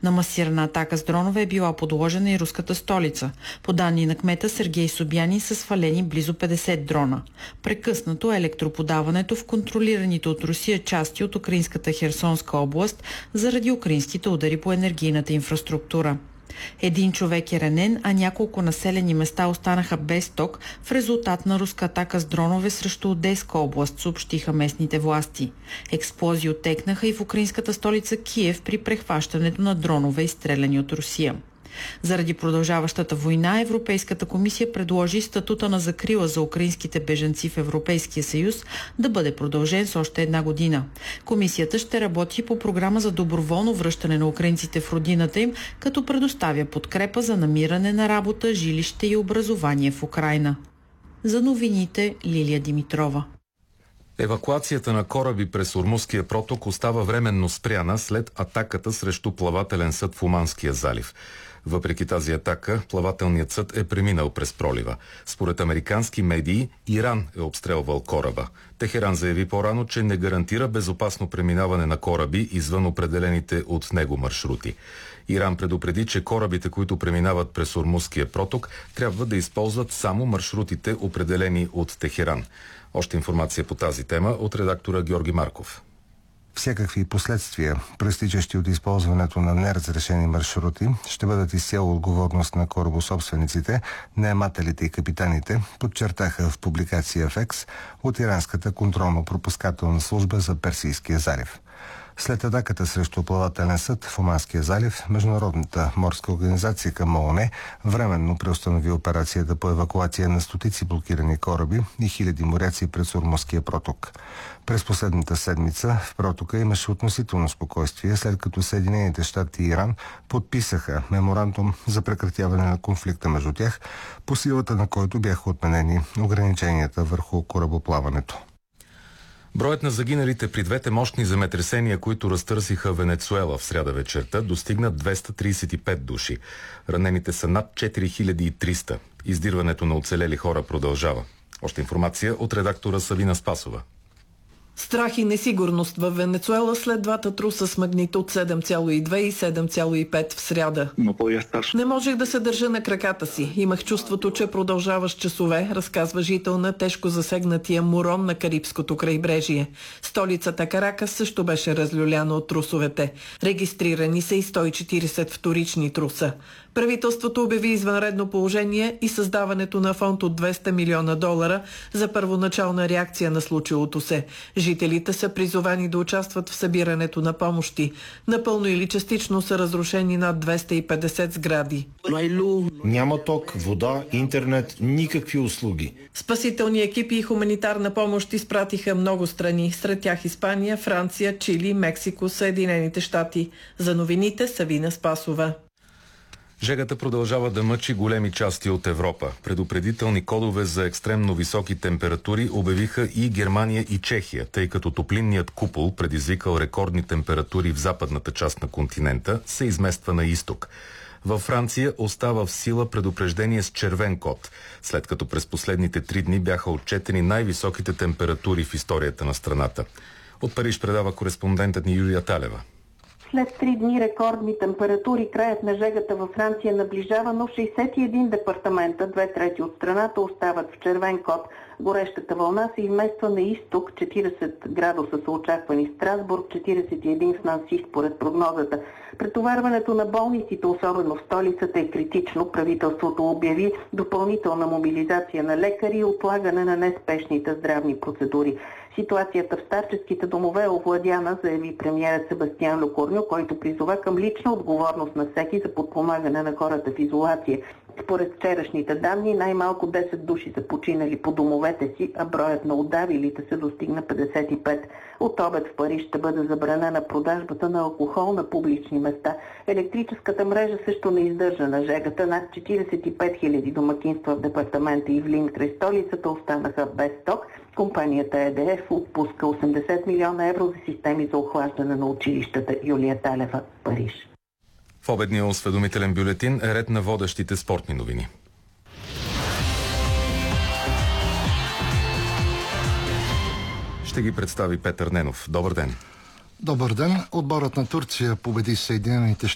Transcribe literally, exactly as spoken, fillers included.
На масирана атака с дронове е била подложена и руската столица. По данни на кмета Сергей Собянин са свалени близо петдесет дрона. Прекъснато е електроподаването в контролираните от Русия части от украинската Херсонска област заради украинските удари по енергийната инфраструктура. Един човек е ранен, а няколко населени места останаха без ток в резултат на руска атака с дронове срещу Одеска област, съобщиха местните власти. Експлозии оттекнаха и в украинската столица Киев при прехващането на дронове, изстреляни от Русия. Заради продължаващата война, Европейската комисия предложи статута на закрила за украинските бежанци в Европейския съюз да бъде продължен с още една година. Комисията ще работи по програма за доброволно връщане на украинците в родината им, като предоставя подкрепа за намиране на работа, жилище и образование в Украйна. За новините Лилия Димитрова. Евакуацията на кораби през Ормузския проток остава временно спряна след атаката срещу плавателен съд в Оманския залив. Въпреки тази атака, плавателният съд е преминал през пролива. Според американски медии, Иран е обстрелвал кораба. Техеран заяви по-рано, че не гарантира безопасно преминаване на кораби извън определените от него маршрути. Иран предупреди, че корабите, които преминават през Ормузския проток, трябва да използват само маршрутите, определени от Техеран. Още информация по тази тема от редактора Георги Марков. Всякакви последствия, проистичащи от използването на неразрешени маршрути, ще бъдат изцяло отговорност на корабособствениците, наемателите и капитаните, подчертаха в публикация в Екс от иранската контролно-пропускателна служба за Персийския залив. След атаката срещу плавателен съд в Оманския залив, Международната морска организация към ООН временно преустанови операцията по евакуация на стотици блокирани кораби и хиляди моряци през Ормузския проток. През последната седмица в протока имаше относително спокойствие, след като Съединените щати и Иран подписаха меморандум за прекратяване на конфликта между тях, по силата на който бяха отменени ограниченията върху корабоплаването. Броят на загиналите при двете мощни земетресения, които разтърсиха Венецуела в сряда вечерта, достигна двеста тридесет и пет души. Ранените са над четири хиляди и триста. Издирването на оцелели хора продължава. Още информация от редактора Савина Спасова. Страх и несигурност в Венецуела след двата труса с магнитуд седем цяло и две и седем цяло и пет в сряда. Не можех да се държа на краката си. Имах чувството, че продължава с часове, разказва жител на тежко засегнатия Морон на Карибското крайбрежие. Столицата Каракас също беше разлюляна от трусовете. Регистрирани са и сто и четиридесет вторични труса. Правителството обяви извънредно положение и създаването на фонд от двеста милиона долара за първоначална реакция на случилото се. Жителите са призовани да участват в събирането на помощи. Напълно или частично са разрушени над двеста и петдесет сгради. Няма ток, вода, интернет, никакви услуги. Спасителни екипи и хуманитарна помощ изпратиха много страни. Сред тях Испания, Франция, Чили, Мексико, Съединените щати. За новините Савина Спасова. Жегата продължава да мъчи големи части от Европа. Предупредителни кодове за екстремно високи температури обявиха и Германия и Чехия, тъй като топлинният купол, предизвикал рекордни температури в западната част на континента, се измества на изток. Във Франция остава в сила предупреждение с червен код, след като през последните три дни бяха отчетени най-високите температури в историята на страната. От Париж предава кореспондентът ни Юлия Талева. След три дни рекордни температури, краят на жегата във Франция наближава, но шейсет и един департамента, две трети от страната, остават в червен код. Горещата вълна се измества на изток, четиридесет градуса са очаквани в Страсбург, четиридесет и един в Нанси според прогнозата. Претоварването на болниците, особено в столицата, е критично. Правителството обяви допълнителна мобилизация на лекари и отлагане на неспешните здравни процедури. Ситуацията в старческите домове е овладяна, заяви премиерът Себастиан Лекорньо, който призова към лична отговорност на всеки за подпомагане на хората в изолация. Според вчерашните данни, най-малко десет души са починали по домовете си, а броят на удавилите се достигна петдесет и пет. От обед в Париж ще бъде забранена продажбата на алкохол на публични места. Електрическата мрежа също не издържа на жегата. Над четиридесет и пет хиляди домакинства в департамента Ивлин край столицата останаха без ток. Компанията Е Д Ф отпуска осемдесет милиона евро за системи за охлаждане на училищата. Юлия Талева, Париж. В обедния осведомителен бюлетин е ред на водещите спортни новини. Ще ги представи Петър Ненов. Добър ден! Добър ден! Отборът на Турция победи Съединените щати